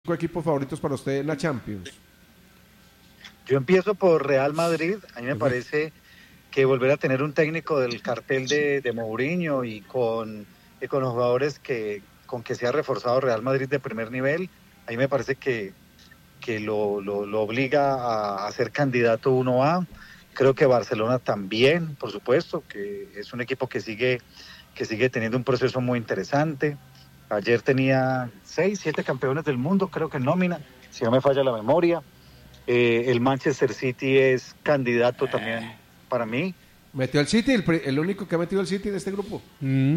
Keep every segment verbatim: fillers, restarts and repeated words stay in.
equipos favoritos para usted en la Champions? Yo empiezo por Real Madrid. A mí me parece que volver a tener un técnico del cartel de, de Mourinho y con, y con los jugadores que con que se ha reforzado Real Madrid de primer nivel, a mí me parece que, que lo, lo, lo obliga a, a ser candidato uno A. Creo que Barcelona también, por supuesto, que es un equipo que sigue, que sigue teniendo un proceso muy interesante. Ayer tenía seis, siete campeones del mundo, creo que en nómina, si no me falla la memoria. Eh, el Manchester City es candidato también para mí. ¿Metió el City, el, el único que ha metido el City de este grupo? Mm.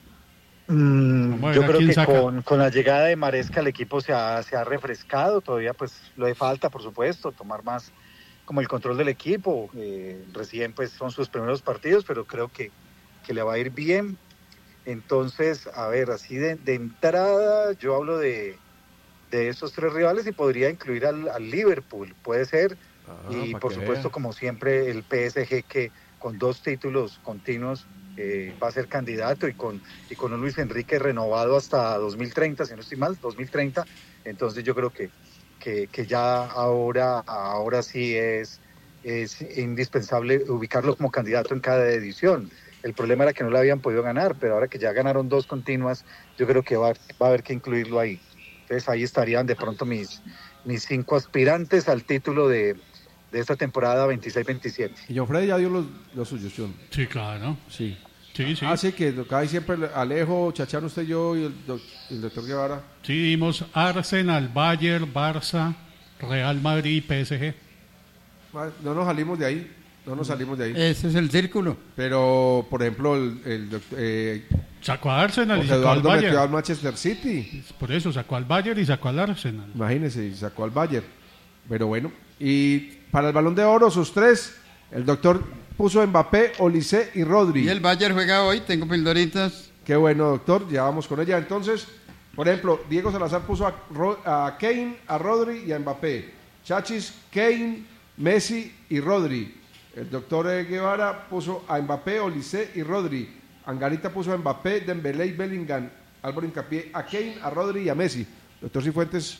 Mm, yo creo que con, con la llegada de Maresca el equipo se ha, se ha refrescado. Todavía pues lo de falta, por supuesto, tomar más como el control del equipo. Eh, recién pues son sus primeros partidos, pero creo que, que le va a ir bien. Entonces, a ver, así de, de entrada, yo hablo de, de esos tres rivales y podría incluir al, al Liverpool, puede ser. Ah, y por supuesto, vea. Como siempre, el P S G, que con dos títulos continuos eh, va a ser candidato, y con, y con un Luis Enrique renovado hasta dos mil treinta, si no estoy mal, dos mil treinta. Entonces yo creo que, que, que ya ahora, ahora sí es, es indispensable ubicarlo como candidato en cada edición. El problema era que no le habían podido ganar, pero ahora que ya ganaron dos continuas, yo creo que va, va a haber que incluirlo ahí. Entonces ahí estarían de pronto mis, mis cinco aspirantes al título de, de esta temporada veintiséis veintisiete. Y John Freddy ya dio los, los suyos, John. Sí, claro. Sí. Sí, sí. Ah, sí, que ahí siempre Alejo, Chachán, usted, yo y el, el doctor Guevara. Sí, dimos Arsenal, Bayern, Barça, Real Madrid y P S G. No nos salimos de ahí. No nos salimos de ahí. Ese es el círculo. Pero, por ejemplo, el, el eh, sacó a Arsenal y sacó Eduardo al Bayern. metió al Manchester City. Por eso sacó al Bayern y sacó al Arsenal. Imagínese, sacó al Bayern. Pero bueno, y para el Balón de Oro, sus tres, el doctor puso Mbappé, Olise y Rodri. Y el Bayern juega hoy, tengo pildoritas. Qué bueno, doctor, ya vamos con ella. Entonces, por ejemplo, Diego Salazar puso a, Ro- a Kane, a Rodri y a Mbappé. Chachis, Kane, Messi y Rodri. El doctor Guevara puso a Mbappé, Olise y Rodri. Angarita puso a Mbappé, Dembélé y Bellingham. Álvaro Hincapié a Kane, a Rodri y a Messi. Doctor Cifuentes.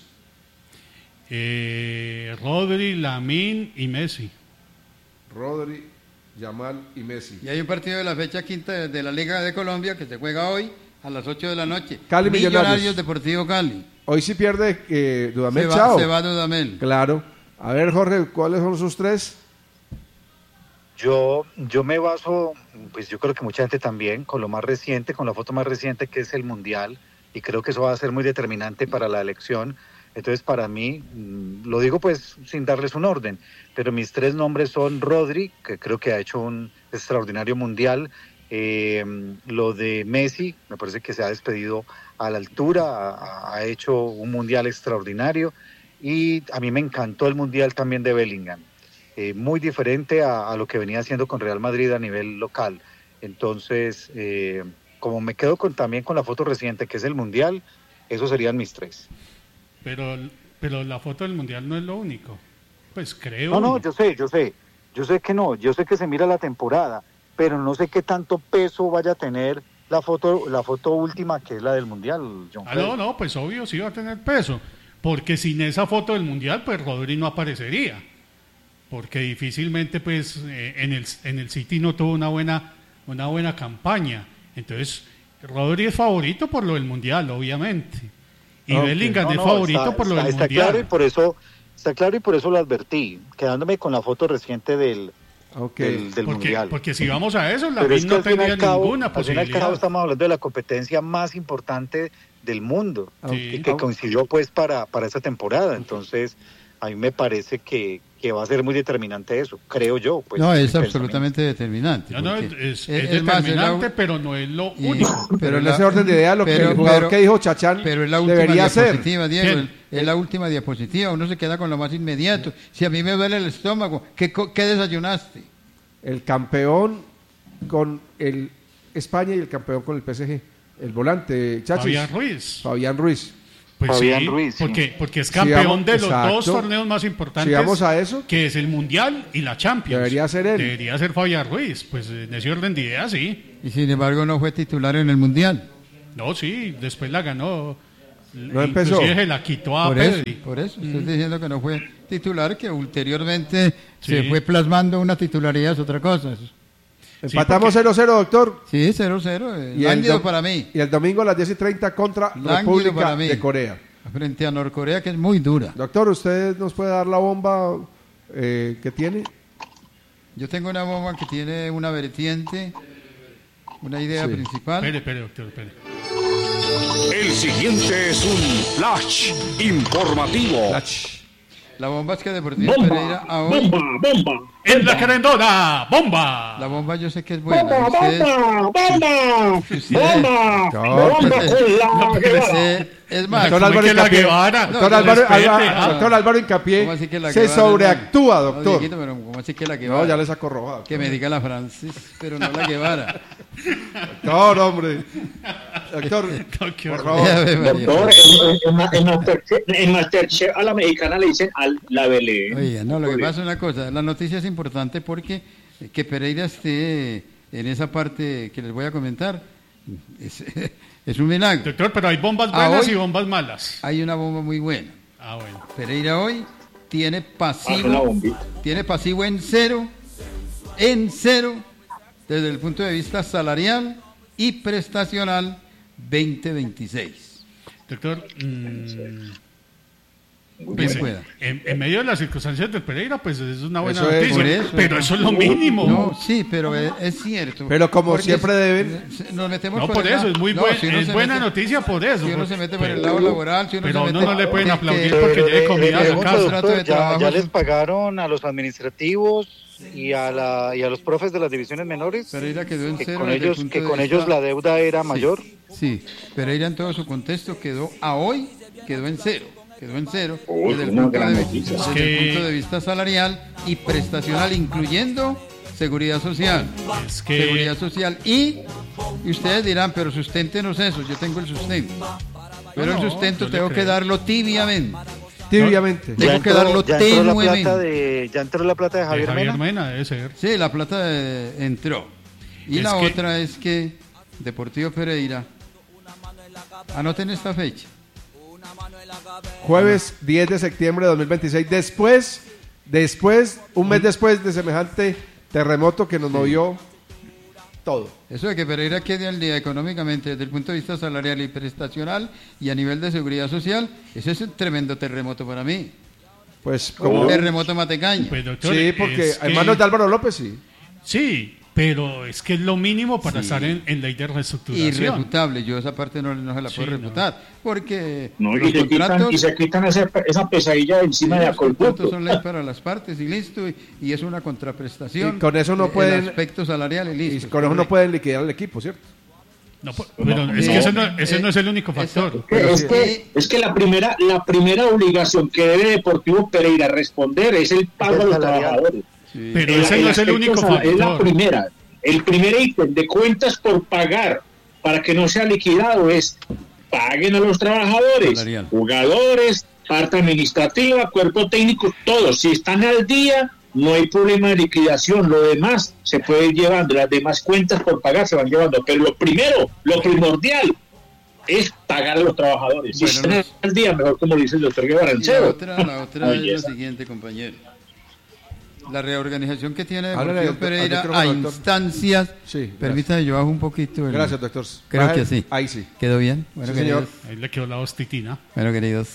Eh, Rodri, Lamine y Messi. Rodri, Yamal y Messi. Y hay un partido de la fecha quinta de, de la Liga de Colombia que se juega hoy a las ocho de la noche. Cali Millonarios. Millonarios Deportivo Cali. Hoy sí pierde eh, Dudamel, se va, chao. Se va Dudamel. Claro. A ver, Jorge, ¿cuáles son sus tres? Yo, yo me baso, pues yo creo que mucha gente también, con lo más reciente, con la foto más reciente que es el Mundial, y creo que eso va a ser muy determinante para la elección. Entonces, para mí, lo digo pues sin darles un orden, pero mis tres nombres son Rodri, que creo que ha hecho un extraordinario Mundial, eh, lo de Messi, me parece que se ha despedido a la altura, ha, ha hecho un Mundial extraordinario, y a mí me encantó el Mundial también de Bellingham. Eh, muy diferente a, a lo que venía haciendo con Real Madrid a nivel local. Entonces, eh, como me quedo con, también con la foto reciente, que es el Mundial, esos serían mis tres. Pero, pero la foto del Mundial no es lo único. Pues creo... No, no, yo sé, yo sé. Yo sé que no, yo sé que se mira la temporada, pero no sé qué tanto peso vaya a tener la foto, la foto última, que es la del Mundial, John Ah, no, no, pues obvio sí va a tener peso. Porque sin esa foto del Mundial, pues Rodri no aparecería. Porque difícilmente pues eh, en el en el City no tuvo una buena una buena campaña. Entonces Rodri es favorito por lo del Mundial, obviamente, y okay. Bellingham no, no, es favorito está, por lo está, del está Mundial. Claro, y por eso está claro y por eso lo advertí, quedándome con la foto reciente del okay. del, del porque, Mundial. Porque si vamos a eso, la misma no tendría cabo, ninguna posibilidad. Al final cabo estamos hablando de la competencia más importante del mundo, okay. y que coincidió pues para para esa temporada. Entonces a mí me parece que, que va a ser muy determinante eso, creo yo. Pues, no, es absolutamente determinante. No, no, es, es, es determinante, más, pero no es lo y, único. Pero, pero en ese orden de ideas, lo pero, que el jugador pero, que dijo Chachán pero es la última debería diapositiva, ser. Diego, es, es la última diapositiva, uno se queda con lo más inmediato. Si a mí me duele el estómago, ¿qué, qué desayunaste? El campeón con el España y el campeón con el P S G. El volante, Chachis. Fabián Ruiz. Fabián Ruiz. Pues Fabián sí, Ruiz, porque, porque es campeón si vamos, de los exacto. dos torneos más importantes, si vamos a eso, que es el Mundial y la Champions. Debería ser él. Debería ser Fabián Ruiz, pues en ese orden de ideas, sí. Y sin embargo no fue titular en el Mundial. No, sí, después la ganó No empezó. Inclusive se la quitó a por eso, Pedri. por eso, estoy Mm. diciendo que no fue titular, que ulteriormente Sí. se fue plasmando una titularidad, es otra cosa. Empatamos porque- cero cero, doctor. Sí, cero cero, eh, Y el lánguido dom- para mí, Y el domingo a las diez y treinta contra Lánguido República para mí. de Corea. frente a Norcorea, que es muy dura. Doctor, ¿usted nos puede dar la bomba eh, que tiene? Yo tengo una bomba que tiene una vertiente, una idea Sí. principal. Espere, espere, doctor, espere. El siguiente es un flash informativo. Lach. La bomba es que Deportivo Bomba, Pereira a hoy, bomba, bomba. ¡En la querendona! ¡Bomba! la bomba yo sé que es buena. Bomba, Ustedes- bomba, bomba, Sí. bomba, No, bomba pues, con la no, porque Guevara. usted- es más, Doctor ¿cómo Álvaro es que la Incapié, Guevara? doctor No, Álvaro, respete, Alba- ah. doctor Álvaro Incapié ¿cómo así que la se Guevara sobreactúa, no? No, doctor. Dieguito, pero ¿cómo así que la No, Guevara? ya le saco roja. Que me diga la Francis, pero no la Guevara. Doctor, hombre. Doctor, No, qué por horror. favor. Ave María. Doctor, en, en, en, Masterchef, en Masterchef a la mexicana le dicen al, la Belén. Oiga, no, lo que pasa es una cosa, la noticia es importante porque eh, que Pereira esté en esa parte que les voy a comentar es, es un milagro. Doctor, pero hay bombas Ah, buenas hoy- y bombas malas. Hay una bomba muy buena. Ah, bueno. Pereira hoy tiene Hace una pasivo, bombita. tiene pasivo en cero, en cero, desde el punto de vista salarial y prestacional veinte veintiséis. Doctor, mm, Bien pues, pueda. en, en medio de las circunstancias del Pereira, pues es una buena Eso es, noticia. por eso. pero eso es lo mínimo. No, sí, pero es, es cierto. Pero como Porque siempre es- deben. se- Nos metemos No, por el eso, lado- es muy no, buen- si uno es se buena mete- noticia por eso. Si uno por- se mete por el pero- lado laboral, si uno pero se a uno mete no le pueden que- aplaudir que- porque lleve Eh, comida le a la pregunto, casa. Contrato de doctor, ya, trabajo ya es les un- pagaron a los administrativos y a, la, y a los profes de las divisiones menores, Pereira quedó en que cero con desde el ellos, punto que de con vista- ellos la deuda era Sí, mayor. Sí, Pereira en todo su contexto quedó a hoy, quedó en cero. Quedó en cero Uy, desde, el una punto, gran de, noticia. desde que- el punto de vista salarial y prestacional, incluyendo seguridad social. Es que- Seguridad social y, y ustedes dirán, pero susténtenos eso, yo tengo el sustento. Pero No, el sustento yo le tengo que creo. darlo tibiamente. Tibiamente. Tengo Ya que entró- darlo ya entró la tenuemente. plata de, ya entró la plata de de Javier, Javier Mena. Mena debe ser. Sí, la plata eh, entró. Y Es la que- otra es que Deportivo Pereira, anoten esta fecha. Jueves diez de septiembre de dos mil veintiséis. Después, después, un mes después de semejante terremoto que nos movió todo. Eso de que Pereira quede al día económicamente desde el punto de vista salarial y prestacional y a nivel de seguridad social, eso es un tremendo terremoto para mí. Pues Un como... terremoto matecaño. Pues, doctor, Sí, porque es que- hermanos de Álvaro López, sí. Sí, pero es que es lo mínimo para Sí. estar en, en ley de reestructuración. Irrefutable, yo esa parte no, no se la puedo Sí, no. refutar, porque No, los y, se quitan, contratos, y se quitan esa, esa pesadilla de encima de los contratos Acolputo. son ley para las partes y listo, y, y es una contraprestación. Y con eso no en pueden- aspecto salarial y Y listo. con eso no pueden liquidar al equipo, ¿cierto? No, pues, pero No, es que no, ese, no, ese eh, no es el único eso- factor. Que- es, sí. que, es que la primera la primera obligación que debe Deportivo Pereira responder es el pago Es a los salarial. trabajadores. Sí. Pero El- ese no es el aspecto único sal- Es la factor. primera. El primer ítem de cuentas por pagar para que no sea liquidado es paguen a los trabajadores, Salarial. jugadores, parte administrativa, cuerpo técnico, todos. Si están al día, no hay problema de liquidación. Lo demás se puede ir llevando, las demás cuentas por pagar se van llevando. Pero lo primero, lo primordial, es pagar a los trabajadores. Si Bueno, están los- al día, mejor como dice el doctor Guevara. Y la otra, la otra Oye, es esa. la siguiente, compañero. La reorganización que tiene Háblale Deportivo al- Pereira al micrófono, a doctor. instancias. Sí, Permítame, yo bajo un poquito. el- Gracias, doctor. Creo Baja que el- sí. Ahí sí. ¿Quedó bien? Bueno, Sí, señor. queridos. Ahí le quedó la hostitina. Bueno, queridos.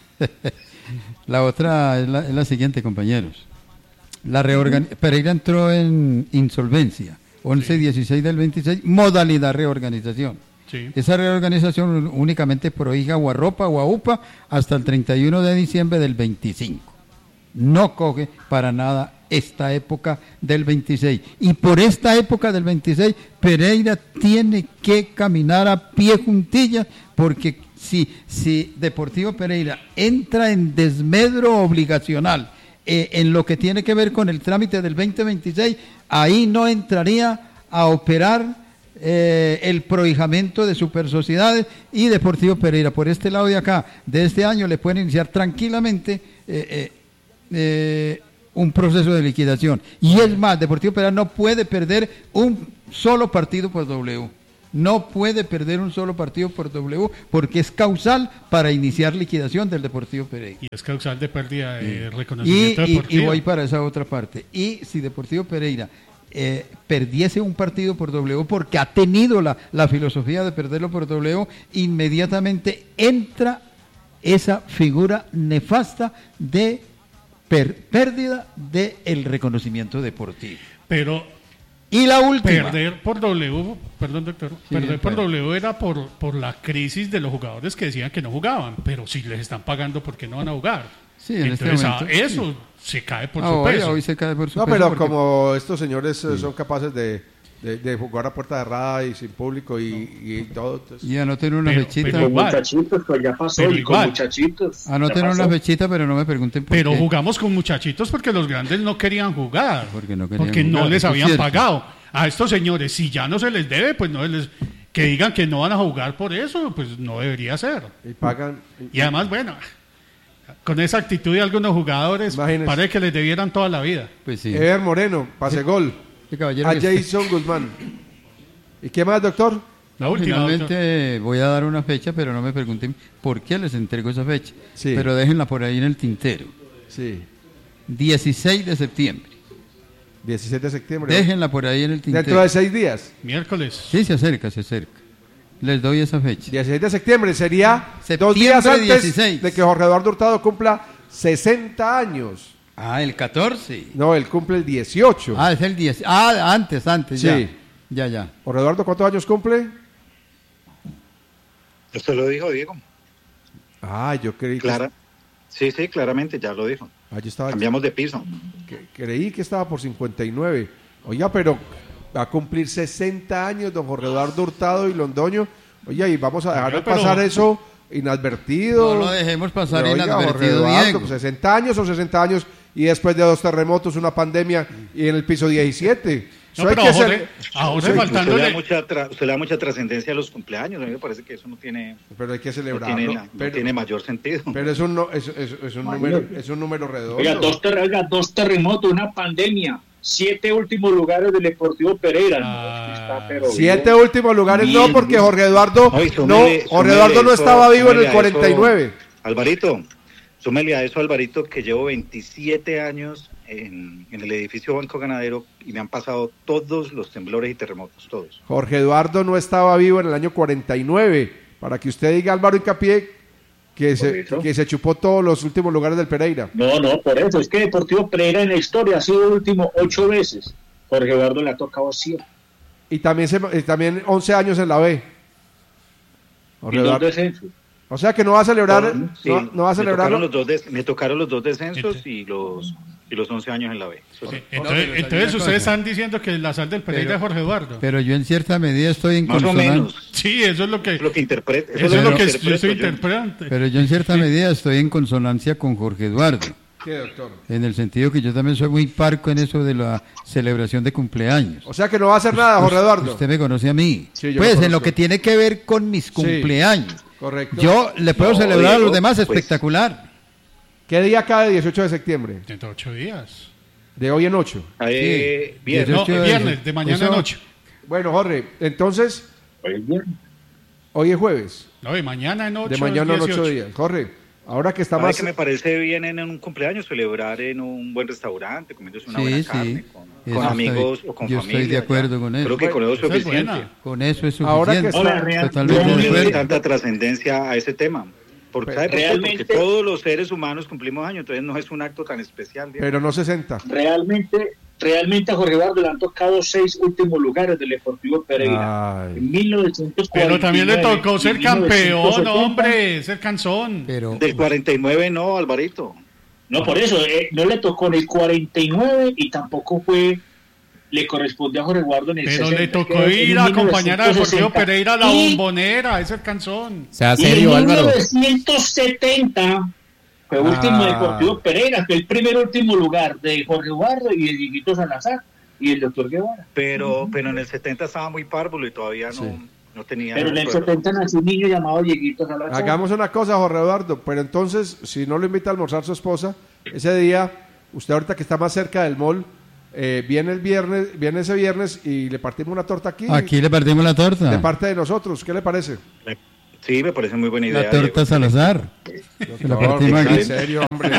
La otra es la, es la siguiente, compañeros. La reorgan... Pereira entró en insolvencia. once dieciséis del veintiséis, modalidad reorganización. Sí. Esa reorganización únicamente prohíga o a Ropa o a U P A hasta el treinta y uno de diciembre del veinticinco. No coge para nada esta época del veintiséis. Y por esta época del veintiséis, Pereira tiene que caminar a pie juntillas, porque si, si Deportivo Pereira entra en desmedro obligacional eh, en lo que tiene que ver con el trámite del veinte veintiséis, ahí no entraría a operar Eh, el prohijamiento de supersociedades, y Deportivo Pereira por este lado de acá de este año le pueden iniciar tranquilamente eh, eh, eh, un proceso de liquidación. Y es más, Deportivo Pereira no puede perder un solo partido por W. No puede perder un solo partido por W porque es causal para iniciar liquidación del Deportivo Pereira. Y es causal de pérdida de reconocimiento y, deportivo. Y, y voy para esa otra parte. Y si Deportivo Pereira eh, perdiese un partido por W porque ha tenido la, la filosofía de perderlo por W, inmediatamente entra esa figura nefasta de per, pérdida del reconocimiento deportivo. Pero y la última. Perder por W, perdón doctor, sí, perder por pero. W era por, por la crisis de los jugadores que decían que no jugaban, pero si les están pagando, ¿por qué no van a jugar? Sí, en Entonces este momento, eso sí. se cae por ah, su hoy, peso. Hoy se cae por su no, peso. pero porque... como estos señores sí. son capaces de, de, de jugar a puerta cerrada y sin público y, y todo. Entonces... Y anoten una pero, fechita. Pero igual, muchachitos, pues ya pasó, pero y igual. con muchachitos. Anoten una fechita, pero no me pregunten por pero qué. Pero jugamos con muchachitos porque los grandes no querían jugar. Porque no, querían porque jugar, no les habían cierto. pagado. A estos señores, si ya no se les debe, pues no les... Que digan que no van a jugar por eso, pues no debería ser. Y pagan... Y además, bueno... Con esa actitud de algunos jugadores, Imagínense. Parece que les debieran toda la vida. Pues sí. Ever Moreno, pase gol. A Jason Guzmán. ¿Y qué más, doctor? La última. Finalmente doctor. Voy a dar una fecha, pero no me pregunten por qué les entrego esa fecha. Sí. Pero déjenla por ahí en el tintero. Sí. dieciséis de septiembre. dieciséis de septiembre. Déjenla por ahí en el tintero. Dentro de seis días. Miércoles. Sí, se acerca, se acerca. Les doy esa fecha. dieciséis de septiembre sería septiembre dos días antes dieciséis. De que Jorge Eduardo Hurtado cumpla sesenta años. Ah, el catorce. No, él cumple el dieciocho. Ah, es el diez. Ah, antes, antes, sí. ya. Ya, ya. Jorge Eduardo, ¿cuántos años cumple? Usted lo dijo, Diego. Ah, yo creí Clara. que... Sí, sí, claramente, ya lo dijo. Ah, yo estaba... Cambiamos de piso. Que, creí que estaba por cincuenta y nueve. Oiga, pero va a cumplir sesenta años don Jorge Eduardo Hurtado y Londoño. Oiga, y vamos a dejar de pero... pasar eso inadvertido. No lo dejemos pasar pero, inadvertido, oiga, Diego. Pues sesenta años o sesenta años y después de dos terremotos, una pandemia y en el piso diecisiete. No, pero que Jorge, ser... ahora usted, faltándole... usted, le da mucha tra... usted le da mucha trascendencia a los cumpleaños. A mí me parece que eso no tiene... Pero hay que celebrarlo. No tiene, la... pero... no tiene mayor sentido. Pero es un, no, es, es, es un, número, es un número redondo. Oiga, dos, ter... oiga, dos terremotos, una pandemia. Siete últimos lugares del Deportivo Pereira. Ah, no, está, pero siete vivo. últimos lugares bien, no, porque bien. Jorge Eduardo Ay, no, sumele, Jorge sumele Eduardo no eso, estaba vivo en el a cuarenta y nueve. Eso, Alvarito, súmele a eso, Alvarito, que llevo veintisiete años en, en el edificio Banco Ganadero y me han pasado todos los temblores y terremotos, todos. Jorge Eduardo no estaba vivo en el año cuarenta y nueve. Para que usted diga, Álvaro Hincapié, que se, que se chupó todos los últimos lugares del Pereira. No, no, por eso. Es que Deportivo Pereira en la historia ha sido el último ocho veces. Jorge Eduardo le ha tocado siete. Y también, se, y tamén once años en la B. Jorge Eduardo. Descensos. O sea que no va a celebrar, no, sí, no, no va a celebrar. Me tocaron los dos, des, me tocaron los dos descensos y los y los once años en la B. Sí. Entonces, no, entonces ustedes están diciendo que la sal del Pereira es Jorge Eduardo. Pero yo en cierta medida estoy en Más consonancia. O menos. Sí, eso es lo que, es lo que interpreta. Eso, eso es lo que yo estoy interpretando. Pero yo en cierta medida estoy en consonancia con Jorge Eduardo. ¿Qué, doctor? En el sentido que yo también soy muy parco en eso de la celebración de cumpleaños. O sea que no va a hacer nada, Jorge Eduardo. Usted me conoce a mí. Sí, pues lo en lo que tiene que ver con mis cumpleaños. Sí, correcto. Yo le puedo no, celebrar Diego, a los demás pues, espectacular. ¿Qué día cae dieciocho de septiembre? Dentro de ocho días. De hoy en ocho. Eh, sí. Viernes. No, de viernes, de mañana eso... en ocho. Bueno, Jorge, entonces... Hoy es viernes. Hoy es jueves. No, de mañana en ocho. De mañana en ocho días. Jorge, ahora que está más... que me parece bien en un cumpleaños celebrar en un buen restaurante, comiéndose una sí, buena sí. carne, con, con amigos estoy, o con yo familia. Yo estoy de acuerdo ya. con eso. Creo que con eso es suficiente. Es con eso es suficiente. Ahora que está... Hola, totalmente no de acuerdo. tanta trascendencia a ese tema. Porque, ¿sabe por realmente, porque todos los seres humanos cumplimos años, entonces no es un acto tan especial. Digamos. Pero no sesenta. Realmente, realmente a Jorge Eduardo le han tocado seis últimos lugares del Deportivo Pereira. Ay. En mil novecientos cuarenta y nueve. Pero también le tocó ser campeón, hombre, ser canzón. Pero, Del cuarenta y nueve no, Alvarito. No, por eso, eh, no le tocó en el cuarenta y nueve y tampoco fue... Le correspondió a Jorge Eduardo en el Pero sesenta, le tocó ir a acompañar a Deportivo Pereira a la bombonera, es el canzón. Sea serio, Álvaro. En mil novecientos setenta fue último Ah. Deportivo Pereira, fue el primer último lugar de Jorge Eduardo y de Dieguito Salazar y el doctor Guevara. Pero, uh-huh. pero en el setenta estaba muy párvulo y todavía no, sí. no tenía... Pero en el setenta nació un niño llamado Dieguito Salazar. Hagamos una cosa, Jorge Eduardo, pero entonces, si no lo invita a almorzar su esposa, ese día, usted ahorita que está más cerca del mall... eh, viene el viernes, viene ese viernes y le partimos una torta aquí. Aquí le partimos la torta. De parte de nosotros, ¿qué le parece? Sí, me parece muy buena idea. La torta Diego. Salazar. No, la partimos aquí. En serio, hombre.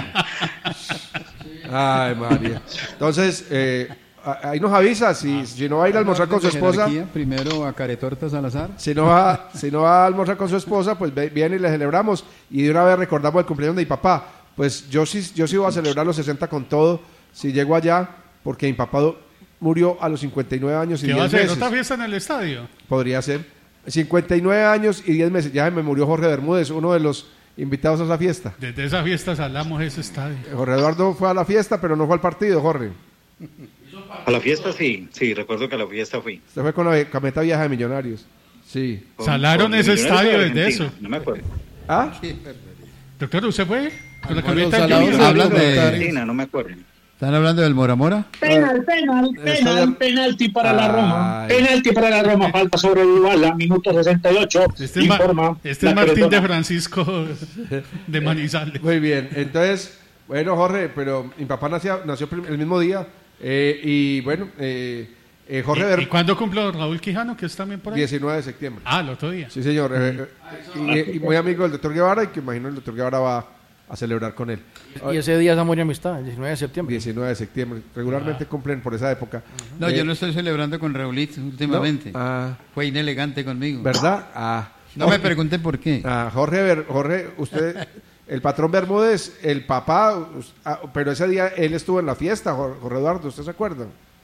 Ay, María. Entonces, eh, ahí nos avisa si, si no va a ir a almorzar con su esposa. Primero a Caretorta Salazar. Si no va, si no va a almorzar con su esposa, pues viene y le celebramos. Y de una vez recordamos el cumpleaños de mi papá. Pues yo sí, yo sí voy a celebrar los sesenta con todo. Si llego allá, porque mi papá murió a los cincuenta y nueve años y diez meses. ¿Qué va a hacer? ¿Otra fiesta en el estadio? Podría ser. cincuenta y nueve años y diez meses. Ya me murió Jorge Bermúdez, uno de los invitados a esa fiesta. Desde esa fiesta salamos ese estadio. Jorge Eduardo fue a la fiesta, pero no fue al partido, Jorge. A la fiesta sí, sí, recuerdo que a la fiesta fui. Usted fue con la camioneta vieja de Millonarios. Sí. Con, Salaron con ese estadio desde eso. No me acuerdo. ¿Ah? Doctor, ¿usted fue? Con la camioneta de hablan de Argentina, no me acuerdo. ¿Están hablando del Mora Mora? Penal, penal, penal, penalti para la Roma. Penalti para la Roma, falta sobre Dybala, minuto sesenta y ocho. Este es, Ma- este es Martín de Francisco de Manizales. Muy bien, entonces, bueno, Jorge, pero mi papá nació, nació el mismo día. Eh, y bueno, eh, eh, Jorge ¿Y, Ver... ¿Y cuándo cumple Raúl Quijano, que es también por ahí? diecinueve de septiembre. Ah, el otro día. Sí, señor. Eh, eh, y, y muy amigo del doctor Guevara, y que imagino el doctor Guevara va a celebrar con él. Y ese día es amor y amistad, el diecinueve de septiembre. diecinueve de septiembre. Regularmente ah. cumplen por esa época. No, eh, yo no estoy celebrando con Raulito últimamente. No, ah, Fue inelegante conmigo. ¿Verdad? Ah. No Jorge, me pregunten por qué. Ah, Jorge, Ver, Jorge, usted, el patrón Bermúdez, el papá, ah, pero ese día él estuvo en la fiesta, Jorge Eduardo, ¿usted se acuerda?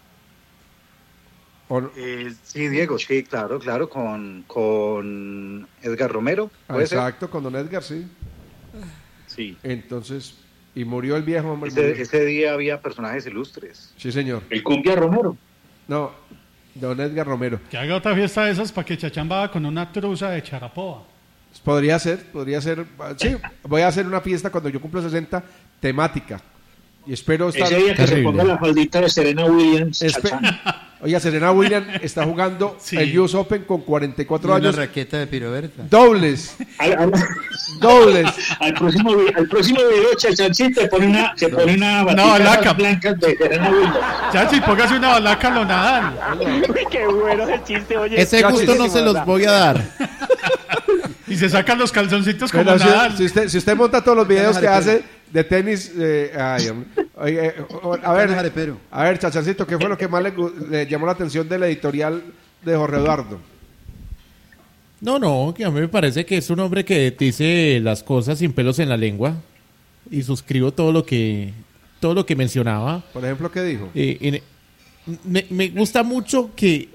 No? Eh, sí, Diego, sí, claro, claro, con, con Edgar Romero. Ah, exacto, ser? Con don Edgar, sí. Sí. Entonces, y murió el viejo hombre. Ese, ese día había personajes ilustres. Sí, señor. El Cumbia Romero. No, don Edgar Romero. Que haga otra fiesta de esas para que Chachán vaya con una truza de Charapoa. Podría ser, podría ser. Sí, voy a hacer una fiesta cuando yo cumplo sesenta, temática. Y espero estar... Ese día que terrible. Se ponga la faldita de Serena Williams. Espe... Oiga, Serena Williams está jugando sí. el U S Open con cuarenta y cuatro y una años. Una raqueta de piroberta. Dobles. Al, al, Dobles. Al próximo, al próximo video, Chachancito se pone una, se pone una balaca blanca de Serena Williams. Chachi, póngase una balaca lo Nadal. Qué bueno el chiste, oye. Ese gusto no se los voy a dar. Y se sacan los calzoncitos como Pero Nadal. Si, si, usted, si usted monta todos los videos que hace de tenis, eh, ay, oye, eh, a ver, a ver, Chachancito, ¿qué fue lo que más le, le llamó la atención del editorial de Jorge Eduardo? No, no, que a mí me parece que es un hombre que dice las cosas sin pelos en la lengua y suscribo todo lo que todo lo que mencionaba. Por ejemplo, ¿qué dijo? Eh, eh, me, me gusta mucho que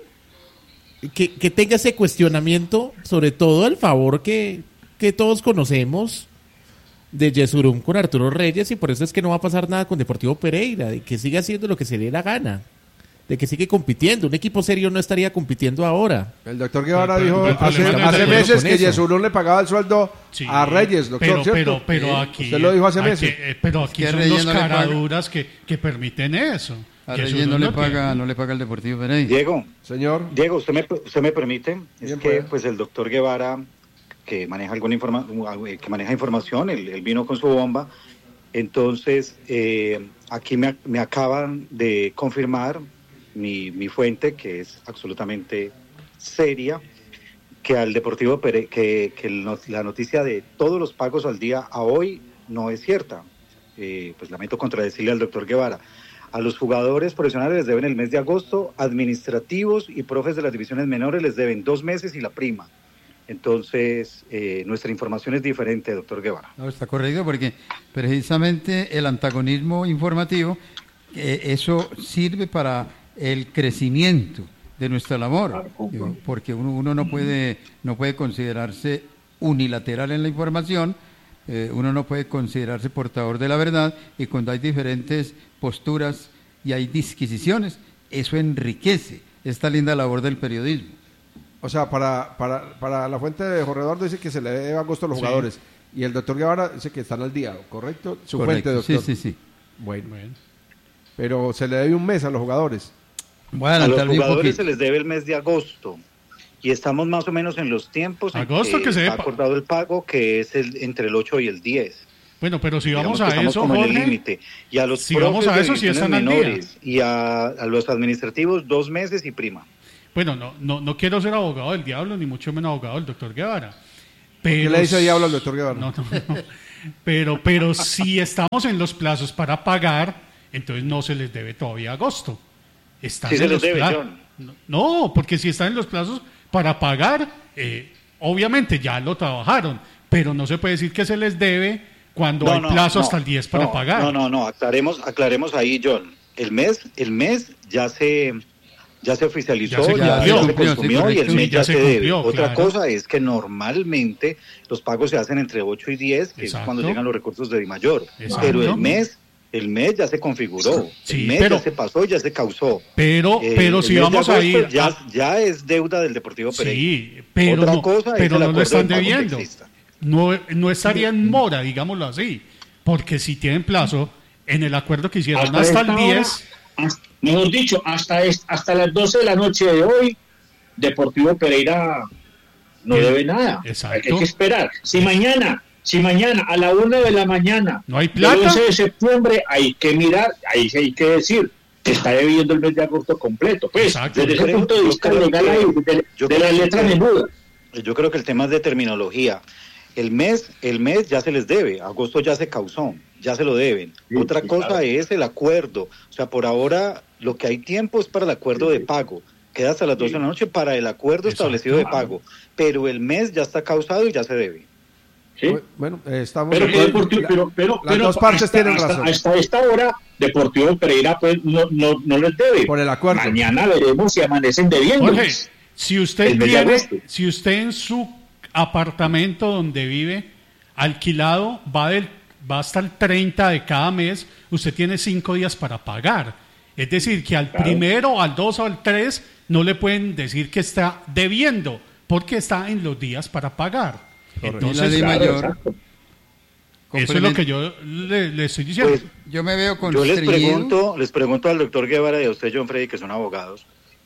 Que, que tenga ese cuestionamiento, sobre todo el favor que, que todos conocemos de Yesurum con Arturo Reyes, y por eso es que no va a pasar nada con Deportivo Pereira, de que siga haciendo lo que se le dé la gana, de que sigue compitiendo. Un equipo serio no estaría compitiendo ahora. El doctor Guevara dijo hace, hace meses que Yesurum le pagaba el sueldo sí, a Reyes, doctor, pero, pero, pero aquí, usted lo dijo hace aquí, meses. Eh, pero aquí son los caraduras que, que permiten eso. A Reyes no le paga, no le paga el Deportivo Pereira. Diego, señor. Diego, usted me, usted me permite, es Bien, que pues. pues el doctor Guevara, que maneja alguna informa que maneja información, él, él vino con su bomba, entonces eh, aquí me, me acaban de confirmar mi, mi fuente, que es absolutamente seria, que al Deportivo Pereira, que, que el, la noticia de todos los pagos al día a hoy no es cierta. Eh, pues lamento contradecirle al doctor Guevara. A los jugadores profesionales les deben el mes de agosto, administrativos y profes de las divisiones menores les deben dos meses y la prima. Entonces, eh, nuestra información es diferente, doctor Guevara. No, está correcto, porque precisamente el antagonismo informativo, eh, eso sirve para el crecimiento de nuestra labor, porque uno, uno no puede, no puede considerarse unilateral en la información. Eh, uno no puede considerarse portador de la verdad, y cuando hay diferentes posturas y hay disquisiciones, eso enriquece esta linda labor del periodismo. O sea, para, para, para la fuente de Jorge Eduardo dice que se le debe a gusto a los sí. jugadores, y el doctor Guevara dice que están al día, ¿correcto? Su Correcto. fuente, doctor. Sí, sí, sí. Bueno. bueno, pero se le debe un mes a los jugadores. Bueno, a los jugadores se les debe el mes de agosto. Y estamos más o menos en los tiempos ¿Agosto en que, que se ha acordado el pago, que es el, entre el ocho y el diez. Bueno, pero si vamos Digamos a eso, como Jorge, en el límite. Y a los si vamos a eso, sí están al día. menores y a, a los administrativos, dos meses y prima. Bueno, no, no, no quiero ser abogado del diablo, ni mucho menos abogado del doctor Guevara. Pero, ¿qué le dice diablo al doctor Guevara? No, no, no. Pero, pero si estamos en los plazos para pagar, entonces no se les debe todavía agosto. Están Sí en se les los debe, pla- John. No, no, porque si están en los plazos para pagar, eh, obviamente ya lo trabajaron, pero no se puede decir que se les debe cuando No, hay no, plazo no, hasta el diez para no, pagar. No, no, no, aclaremos, aclaremos ahí, John. El mes, el mes ya se, ya se oficializó, Ya se ya, cumplió. se Cumplió, sí, consumió y el correcto. mes Sí, ya, ya se, se debe. cumplió, Otra claro. cosa es que normalmente los pagos se hacen entre ocho y diez, que Exacto. es cuando llegan los recursos de Dimayor. Exacto. Pero el mes, el mes ya se configuró, Sí, el mes pero- ya se pasó, ya se causó. Pero, Eh, pero el si mes de vamos a agosto ir... Ya, a- ya es deuda del Deportivo Pereira. Sí, pero Otra no, cosa es pero el no lo acuerdo están de pago que debiendo. exista. No, no estaría en mora, digámoslo así, porque si tienen plazo, en el acuerdo que hicieron hasta, esta el hora, diez, hasta- mejor dicho, hasta, es- hasta las doce de la noche de hoy, Deportivo Pereira no Eh, debe nada. exacto. Hay, hay que esperar. Si mañana, si mañana a la una de la mañana, no hay el plata, once de septiembre, hay que mirar, ahí sí hay que decir que está debiendo el mes de agosto completo. Pues, Exacto. desde Yo ese creo- punto de yo vista creo legal, que- ahí, de, yo de creo la que- letra menuda. Yo creo que el tema es de terminología. El mes, el mes ya se les debe, agosto ya se causó, ya se lo deben. Sí, Otra sí, cosa claro. es el acuerdo. O sea, por ahora lo que hay tiempo es para el acuerdo de pago. Queda hasta las doce de la noche para el acuerdo Exacto. establecido de pago. Pero el mes ya está causado y ya se debe. ¿Sí? Bueno, eh, estamos Pero, de que acuerdo. Deportivo, La- pero, pero, las pero dos partes hasta, tienen hasta- razón. hasta esta hora, Deportivo Pereira pues no, no, no les debe. Por el acuerdo. Mañana veremos si amanecen debiendo. Jorge, si usted El mes de tiene, agosto. si usted en su apartamento donde vive alquilado va del va hasta el treinta de cada mes, usted tiene cinco días para pagar. Es decir, que al Claro. primero, al dos o al tres no le pueden decir que está debiendo, porque está en los días para pagar. Correcto. Y la Entonces, de Claro, mayor. exacto. eso es lo que yo le, le estoy diciendo. Pues, Yo me veo yo les constreñido. pregunto, les pregunto al doctor Guevara y a usted, John Freddy, que son abogados,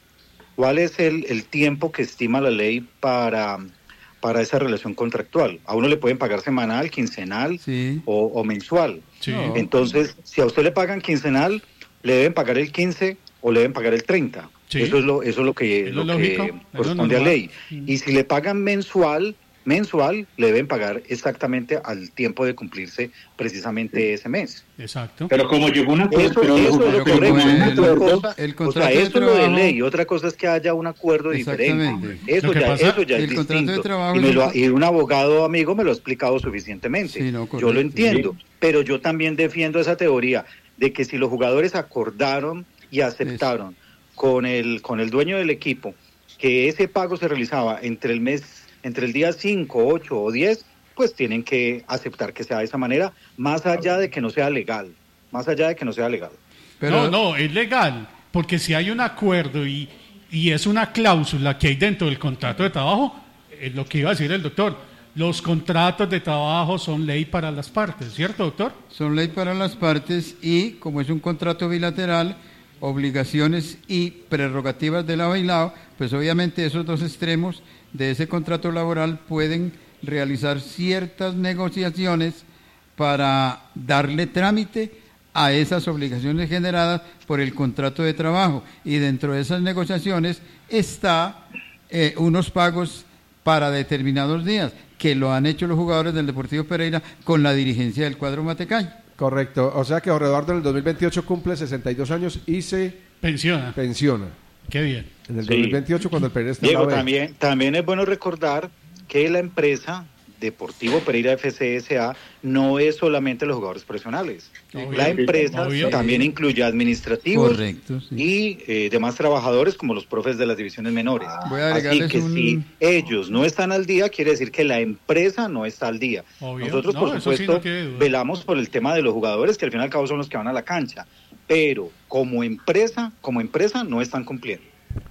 ¿cuál es el, el tiempo que estima la ley para, para esa relación contractual? A uno le pueden pagar semanal, quincenal Sí. o, o mensual. Sí. No. Entonces, si a usted le pagan quincenal, le deben pagar el quince o le deben pagar el treinta. Sí. Eso es lo, eso es lo que, Es lo lo lógico, que es lo corresponde a normal. ley. Y si le pagan mensual, mensual, le deben pagar exactamente al tiempo de cumplirse precisamente ese mes. Exacto. Pero como llegó una Eso, pero- eso es lo pero correcto. como el- Otra cosa- el o contrato sea, de eso es lo de trabajo- ley. Otra cosa es que haya un acuerdo diferente. Exactamente. Eso Lo que ya, pasa- eso ya es el contrato de distinto. trabajo Y, me es lo un- ha- y un abogado amigo me lo ha explicado suficientemente. Sí, no, yo correcto. lo entiendo. Pero yo también defiendo esa teoría de que si los jugadores acordaron y aceptaron con el, con el dueño del equipo que ese pago se realizaba entre el mes, entre el día cinco, ocho o diez, pues tienen que aceptar que sea de esa manera, más allá de que no sea legal, más allá de que no sea legal. Pero no, no, es legal, porque si hay un acuerdo y, y es una cláusula que hay dentro del contrato de trabajo, es lo que iba a decir el doctor, los contratos de trabajo son ley para las partes, ¿cierto, doctor? son ley para las partes y como es un contrato bilateral, obligaciones y prerrogativas de lado y lado, pues obviamente esos dos extremos de ese contrato laboral pueden realizar ciertas negociaciones para darle trámite a esas obligaciones generadas por el contrato de trabajo y dentro de esas negociaciones está eh, unos pagos para determinados días que lo han hecho los jugadores del Deportivo Pereira con la dirigencia del cuadro Matecay. Correcto. O sea que Jorge Eduardo en el dos mil veintiocho cumple sesenta y dos años y se Pensiona. pensiona. Qué bien. En el Sí. dos mil veintiocho cuando el Pereira está en Diego, la B. también, también es bueno recordar que la empresa Deportivo Pereira F C S A no es solamente los jugadores profesionales. Obvio. La empresa Obvio. también incluye administrativos Correcto, sí. y eh, demás trabajadores como los profes de las divisiones menores. Voy a Así agregarles que un- si ellos no están al día, quiere decir que la empresa no está al día. Obvio. Nosotros, No, por eso sí, supuesto, no tiene duda. velamos por el tema de los jugadores, que al fin y al cabo son los que van a la cancha. Pero como empresa, como empresa no están cumpliendo.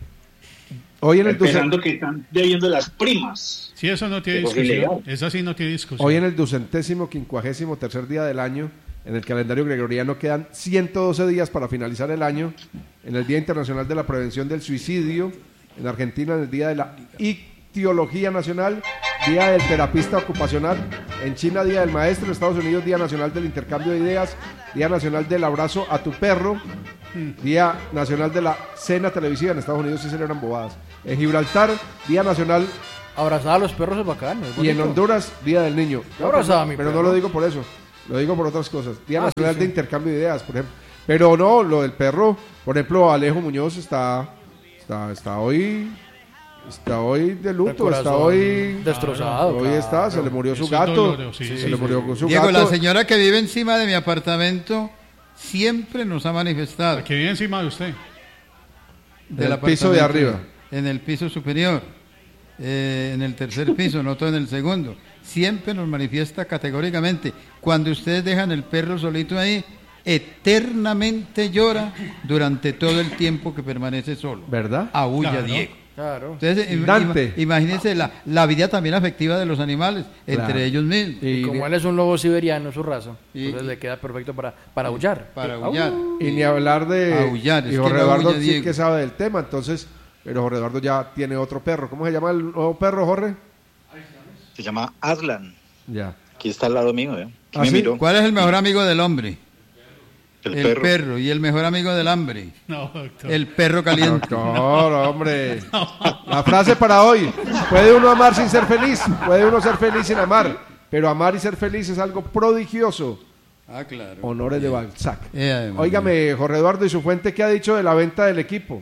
Hoy en el Esperando ducen- que están debiendo las primas. Sí, eso no tiene Eso es discusión. ilegal. Eso sí no tiene discusión. hoy en el ducentésimo quincuagésimo tercer día del año, en el calendario gregoriano quedan ciento doce días para finalizar el año, en el Día Internacional de la Prevención del Suicidio, en Argentina en el Día de la Ictiología Nacional Día del Terapista Ocupacional. En China, Día del Maestro. En Estados Unidos, Día Nacional del Intercambio de Ideas. Día Nacional del Abrazo a tu Perro. Día Nacional de la Cena Televisiva. En Estados Unidos sí celebran bobadas. En Gibraltar, Día Nacional... Abrazar a los perros es bacán. Es y en Honduras, Día del Niño. No, abrazaba a mi pero perro. no lo digo por eso. Lo digo por otras cosas. Día Ah, Nacional sí, de sí. Intercambio de Ideas, por ejemplo. Pero no, lo del perro. Por ejemplo, Alejo Muñoz está... Está, está hoy... Está hoy de luto, está hoy destrozado. Hoy claro. está, se le murió su Es un gato. dolor, sí, se sí, le sí. murió con su Diego, gato. la señora que vive encima de mi apartamento siempre nos ha manifestado. Que vive encima de usted. Del Del piso de apartamento, arriba. En el piso superior, eh, en el tercer piso, no todo en el segundo. Siempre nos manifiesta categóricamente. Cuando ustedes dejan el perro solito ahí, eternamente llora durante todo el tiempo que permanece solo. ¿Verdad? Aúlla Claro. Diego. Claro. Entonces, im- Dante. ima- imagínense la, la vida también afectiva de los animales, Claro. entre ellos mismos. Y como él es un lobo siberiano, su raza, Y- entonces le queda perfecto para, para aullar. Para aullar. Y ni hablar de... Aullar, es y que Jorge no Eduardo aulla sí Diego. que sabe del tema, entonces... Pero Jorge Eduardo ya tiene otro perro. ¿Cómo se llama el nuevo perro, Jorge? Se llama Aslan. Ya. Aquí está al lado mío, ¿eh? Aquí ¿Ah, me sí? miró. ¿Cuál es el mejor amigo del hombre? El, El perro. perro. Y el mejor amigo del hambre. No, doctor. El perro caliente. Doctor, hombre. La frase para hoy. Puede uno amar sin ser feliz. Puede uno ser feliz sin amar. Pero amar y ser feliz es algo prodigioso. Ah, claro. Honores de Balzac. Eh, además, Óigame, Jorge Eduardo, ¿y su fuente qué ha dicho de la venta del equipo?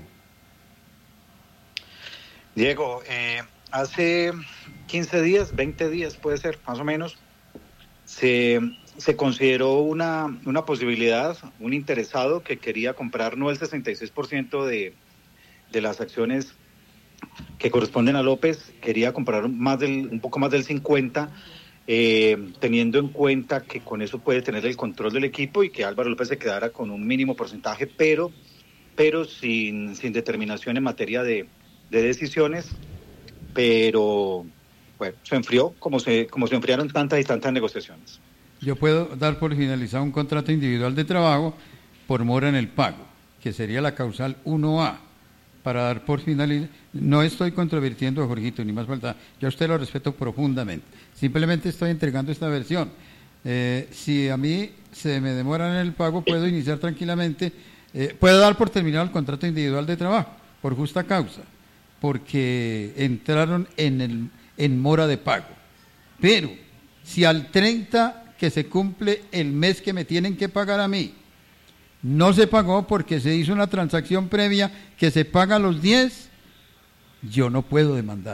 Diego, eh, hace quince días, veinte días puede ser, más o menos, se, se consideró una, una posibilidad, un interesado que quería comprar no el sesenta y seis por ciento de, de las acciones que corresponden a López, quería comprar más del, un poco más del cincuenta por ciento, eh, teniendo en cuenta que con eso puede tener el control del equipo y que Álvaro López se quedara con un mínimo porcentaje, pero, pero sin, sin determinación en materia de, de decisiones, pero bueno, se enfrió como se, como se enfriaron tantas y tantas negociaciones. Yo puedo dar por finalizado un contrato individual de trabajo por mora en el pago, que sería la causal uno A, para dar por finalizado. No estoy controvirtiendo a Jorgito, ni más falta. Yo a usted lo respeto profundamente. Simplemente estoy entregando esta versión. Eh, si a mí se me demora en el pago, puedo iniciar tranquilamente, eh, puedo dar por terminado el contrato individual de trabajo, por justa causa, porque entraron en, el, en mora de pago. Pero si al treinta que se cumple el mes que me tienen que pagar a mí, no se pagó porque se hizo una transacción previa que se paga a los diez, yo no puedo demandar.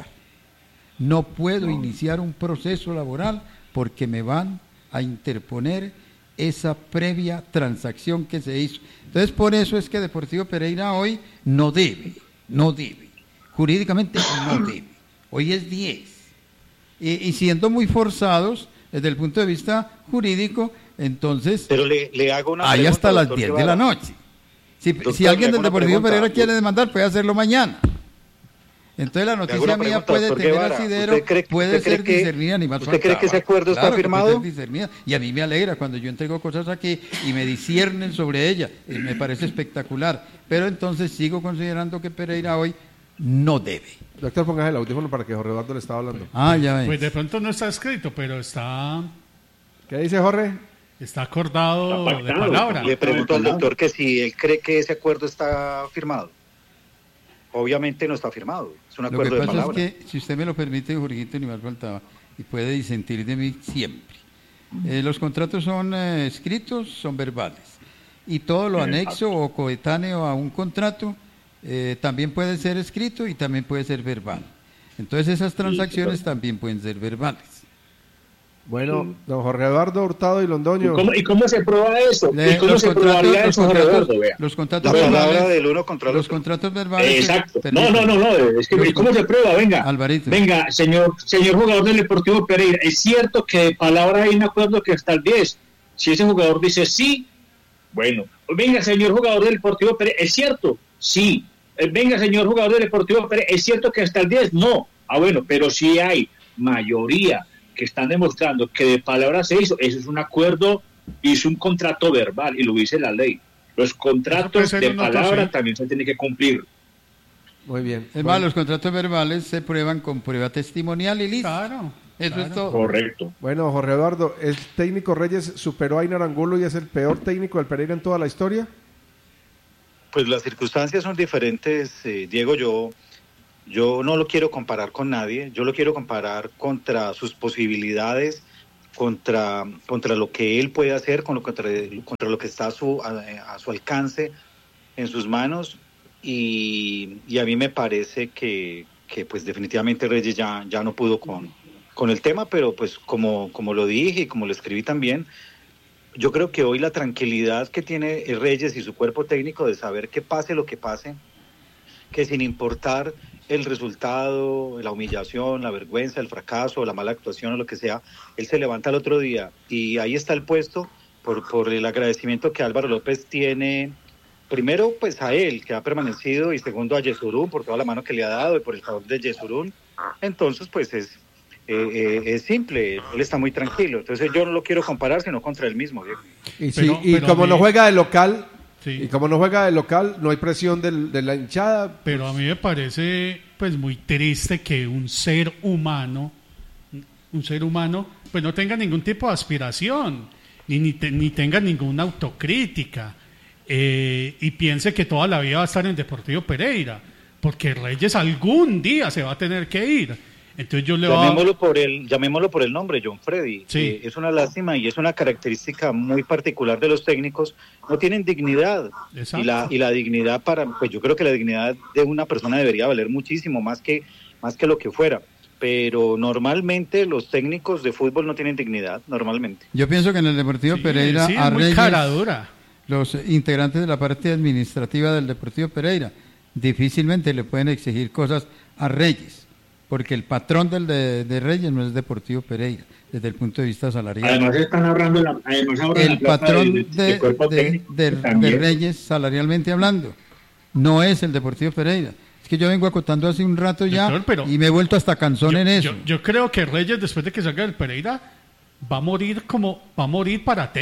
No puedo iniciar un proceso laboral porque me van a interponer esa previa transacción que se hizo. Entonces, por eso es que Deportivo Pereira hoy no debe, no debe. Jurídicamente no debe. Hoy es diez. Y, y siendo muy forzados desde el punto de vista jurídico, entonces Pero le, le hago una ahí pregunta, hasta las doctor diez de Guevara. la noche. Si, Doctor, si alguien le del hago una Deportivo pregunta. Pereira quiere demandar, puede hacerlo mañana. Entonces la Le hago noticia una mía pregunta, puede doctor tener Guevara. asidero, ¿Usted cree- puede usted ser cree que- discernida, ni más usted cree que ese faltaba. acuerdo está Claro que puede firmado? ser discernida. Y a mí me alegra cuando yo entrego cosas aquí y me disciernen sobre ella. Y me parece espectacular. Pero entonces sigo considerando que Pereira hoy no debe. Doctor, póngase el audífono para que Jorge Eduardo le estaba hablando. Ah, ya ves. Pues de pronto no está escrito, pero está, ¿Qué dice Jorge? está acordado Está de pactado. palabra. Le pregunto al doctor que si él cree que ese acuerdo está firmado. Obviamente no está firmado, es un Lo que acuerdo de pasa es palabra. que, si usted me lo permite, Jorgito, ni más faltaba, y puede disentir de mí siempre. Eh, los contratos son eh, escritos, son verbales. Y todo lo anexo o coetáneo a un contrato eh, también puede ser escrito y también puede ser verbal. Entonces esas transacciones también pueden ser verbales. Bueno, don Jorge Eduardo Hurtado y ¿Y Londoño. cómo, y cómo se prueba eso? Le- ¿Y cómo los se contratos, probaría los eso, Jorge contratos, Eduardo? Vea. los contratos La palabra verbales, del uno contra el los otro. contratos verbales. Exacto. No, permiten- no, no, no. Es que, Los ¿y ¿Cómo se prueba? Venga. Alvarito. Venga, señor, señor jugador del Deportivo Pereira. Es cierto que de palabra hay un acuerdo que hasta el diez. Si ese jugador dice sí, bueno. Venga, señor jugador del Deportivo Pereira. ¿Es cierto? Sí. Eh, Venga, señor jugador del Deportivo Pereira. ¿Es cierto que hasta el diez? No. Ah, bueno, pero sí hay mayoría que están demostrando que de palabra se hizo. Eso es un acuerdo, hizo un contrato verbal y lo dice la ley. Los Eso puede contratos ser de un otro, palabra sí. también se tienen que cumplir. Muy bien. Es bueno. Más, los contratos verbales se prueban con prueba testimonial y listo. Claro. Eso claro. es todo. Correcto. Bueno, Jorge Eduardo, ¿el técnico Reyes superó a Einar Angulo y es el peor técnico del Pereira en toda la historia? Pues las circunstancias son diferentes, eh, Diego. Yo, yo no lo quiero comparar con nadie. Yo lo quiero comparar contra sus posibilidades, contra, contra lo que él puede hacer, con lo, contra, contra lo que está a su, a, a su alcance, en sus manos. Y, y a mí me parece que, que pues definitivamente Reyes ya, ya no pudo con, con el tema, pero pues como, como lo dije y como lo escribí también, yo creo que hoy la tranquilidad que tiene Reyes y su cuerpo técnico de saber que pase lo que pase, que sin importar el resultado, la humillación, la vergüenza, el fracaso, la mala actuación o lo que sea, él se levanta el otro día y ahí está el puesto por, por el agradecimiento que Álvaro López tiene. Primero, pues a él, que ha permanecido, y segundo a Yesurún, por toda la mano que le ha dado y por el favor de Yesurún. Entonces, pues es, eh, eh, es simple, él está muy tranquilo. Entonces yo no lo quiero comparar, sino contra él mismo. Diego. Y, sí, pero, y pero como mí... no juega de local, sí. y como no juega de local, no hay presión del, de la hinchada. Pero a mí me parece pues muy triste que un ser humano, un ser humano, pues no tenga ningún tipo de aspiración, ni, ni, te, ni tenga ninguna autocrítica. Eh, y piense que toda la vida va a estar en Deportivo Pereira, porque Reyes algún día se va a tener que ir. Entonces yo le llamémoslo va... por el llamémoslo por el nombre, John Freddy. Sí. Eh, es una lástima y es una característica muy particular de los técnicos. No tienen dignidad. Exacto. y la y la dignidad para pues yo creo que la dignidad de una persona debería valer muchísimo más que más que lo que fuera. Pero normalmente los técnicos de fútbol no tienen dignidad, normalmente. Yo pienso que en el Deportivo sí, Pereira sí, a muy Reyes, cara dura. Los integrantes de la parte administrativa del Deportivo Pereira difícilmente le pueden exigir cosas a Reyes, porque el patrón del de, de Reyes no es Deportivo Pereira, desde el punto de vista salarial. Además están ahorrando la, además ahorran el la plata patrón de, de, de, de, de, de Reyes salarialmente hablando no es el Deportivo Pereira. Es que yo vengo acotando hace un rato ya, Doctor, pero y me he vuelto hasta cansón yo, en eso. Yo, yo creo que Reyes, después de que salga del Pereira, va a morir como va a morir para